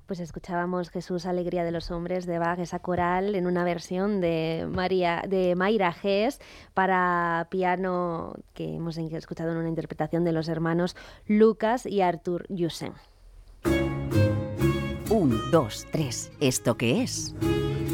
Pues escuchábamos Jesús, alegría de los hombres de Bach, esa coral en una versión de Mayra Hess para piano que hemos escuchado en una interpretación de los hermanos Lucas y Arthur Jussen. 1, 2, 3. ¿Esto qué es?